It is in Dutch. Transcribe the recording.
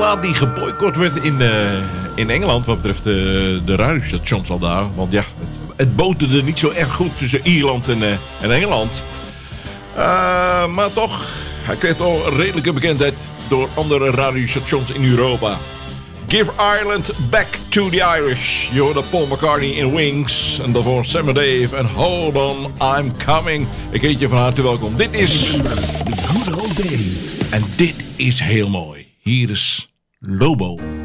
plaat die geboycott werd in Engeland. Wat betreft de radiostations al daar. Want ja, het boterde niet zo erg goed tussen Ierland en Engeland. Maar toch, hij kreeg al een redelijke bekendheid door andere radiostations in Europa. Give Ireland back to the Irish. Je hoorde Paul McCartney in Wings. En daarvoor Sam and Dave en Hold On, I'm Coming. Ik heet je van harte welkom. Dit is The Good Old Days. En dit is heel mooi. Hier is Lobo.